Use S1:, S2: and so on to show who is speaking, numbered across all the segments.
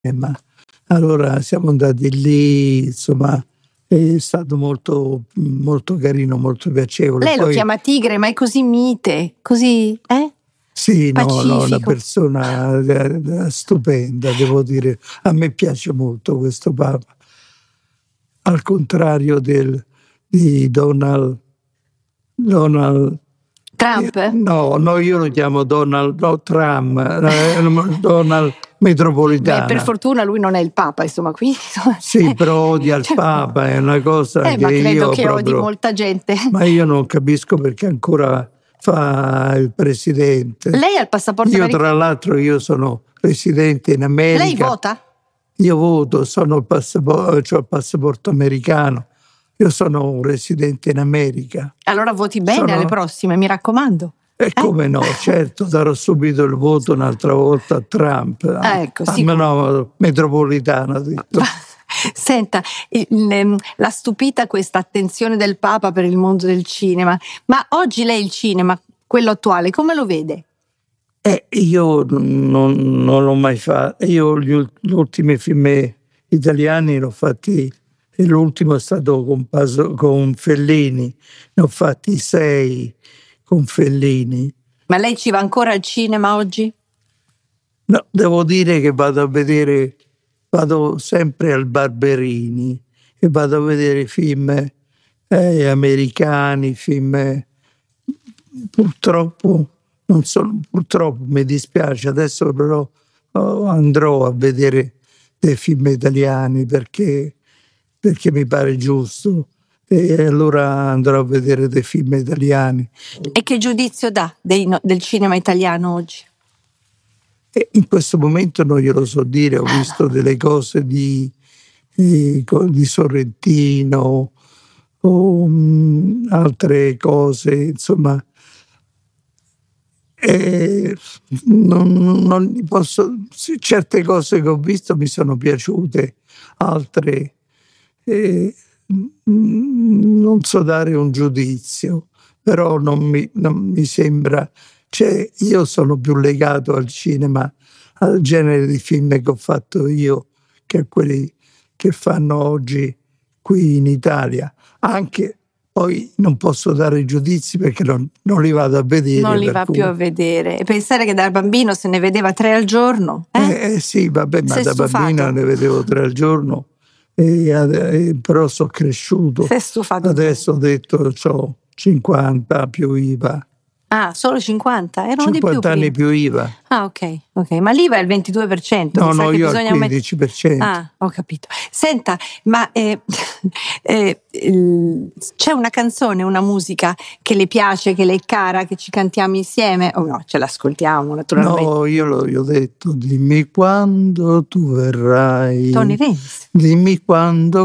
S1: ma allora siamo andati lì, insomma, è stato molto, molto carino, molto piacevole.
S2: Lei lo
S1: Poi,
S2: chiama tigre, ma è così mite, così,
S1: sì, no, una
S2: pacifico.
S1: persona stupenda, devo dire. A me piace molto questo Papa, al contrario di Donald
S2: Trump?
S1: no, io lo chiamo Donald, no, Trump, Donald
S2: Beh,
S1: Metropolitana.
S2: per fortuna lui non è il Papa, insomma, quindi insomma,
S1: Sì, però odia il
S2: cioè,
S1: Papa, è una cosa che
S2: ma credo
S1: io
S2: che odi
S1: proprio...
S2: molta gente.
S1: Ma io non capisco perché ancora fa il presidente.
S2: Lei ha il passaporto
S1: Io
S2: americano?
S1: tra l'altro io sono residente in America.
S2: Lei vota?
S1: Io voto, ho il passaporto americano. Io sono un residente in America.
S2: Allora voti bene alle prossime, mi raccomando.
S1: E come no, certo, darò subito il voto un'altra volta a Trump.
S2: Ecco, sì.
S1: No, Metropolitana, ho detto.
S2: Senta, l'ha stupita questa attenzione del Papa per il mondo del cinema, ma oggi lei il cinema, quello attuale, come lo vede?
S1: Io non l'ho mai fatto. Io gli ultimi film italiani l'ho fatti, e l'ultimo è stato con Fellini, ne ho fatti 6 con Fellini.
S2: Ma lei ci va ancora al cinema oggi?
S1: No, devo dire che vado sempre al Barberini e vado a vedere film americani, film purtroppo mi dispiace, adesso però andrò a vedere dei film italiani perché mi pare giusto, e allora andrò a vedere dei film italiani.
S2: E che giudizio dà del cinema italiano oggi?
S1: In questo momento non glielo so dire, ho visto delle cose di Sorrentino o altre cose, insomma, non posso, certe cose che ho visto mi sono piaciute, altre non so dare un giudizio, però non mi sembra. Cioè, io sono più legato al cinema, al genere di film che ho fatto io, che a quelli che fanno oggi qui in Italia. Anche poi non posso dare giudizi perché non li vado a vedere.
S2: Non li va più a vedere. E pensare che da bambino se ne vedeva 3 al giorno?
S1: Sì, vabbè, ma da bambino ne vedevo 3 al giorno, però sono cresciuto.
S2: Si è stufato.
S1: Adesso ho detto, ho 50 più IVA.
S2: Ah, solo 50? Erano
S1: 50
S2: di più
S1: anni
S2: prima.
S1: più IVA.
S2: Ah, ok. Ma l'IVA è il 22%.
S1: No, io al 15%.
S2: Ah, ho capito. Senta, ma c'è una canzone, una musica che le piace, che le è cara, che ci cantiamo insieme? O no, ce l'ascoltiamo naturalmente.
S1: No, io gli ho detto, dimmi quando tu verrai.
S2: Tony Renzi.
S1: Dimmi quando.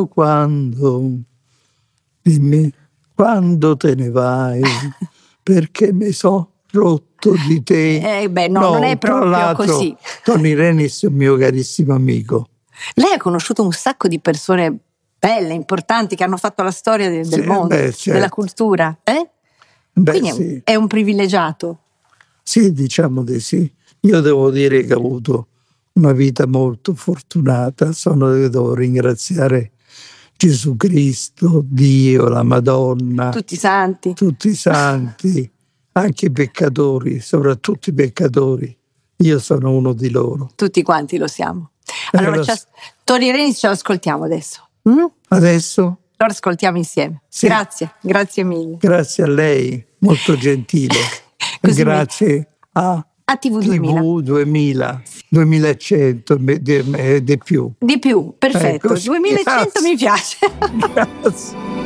S1: Dimmi quando te ne vai. Perché mi so rotto di te.
S2: Non è proprio così.
S1: Tony Renzi è un mio carissimo amico.
S2: Lei ha conosciuto un sacco di persone belle, importanti, che hanno fatto la storia del mondo,
S1: certo.
S2: della cultura. Quindi
S1: sì.
S2: È un privilegiato.
S1: Sì, diciamo di sì. Io devo dire che ho avuto una vita molto fortunata. Devo ringraziare Gesù Cristo, Dio, la Madonna.
S2: Tutti i santi,
S1: anche i peccatori, soprattutto i peccatori. Io sono uno di loro.
S2: Tutti quanti lo siamo. Allora, Tony Renzi ce l'ascoltiamo adesso.
S1: Adesso?
S2: Lo ascoltiamo insieme.
S1: Sì.
S2: Grazie mille.
S1: Grazie a lei, molto gentile. Grazie a TV 2100 di più.
S2: Di più, perfetto.
S1: Ecco,
S2: 2100 mi piace.
S1: Grazie.